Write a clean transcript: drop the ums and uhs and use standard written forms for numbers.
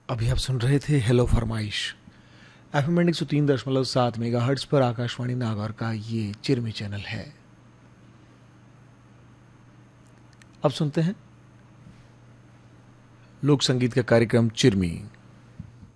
अभी आप सुन रहे थे हेलो फरमाइश एफएम 103.7 मेगाहर्ट्ज पर आकाशवाणी नागौर का ये चिरमी चैनल है। अब सुनते हैं लोक संगीत का कार्यक्रम चिरमी।